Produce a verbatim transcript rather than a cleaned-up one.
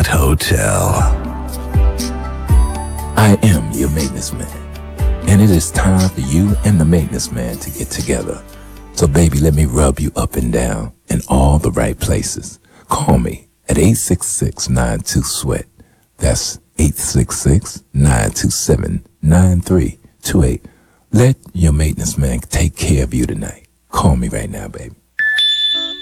Sweat Hotel. I am your maintenance man, and it is time for you and the maintenance man to get together. So baby, let me rub you up and down in all the right places. Call me at eight six six, nine two, sweat. That's eight six six, nine two seven, nine three two eight. Let your maintenance man take care of you tonight. Call me right now, baby.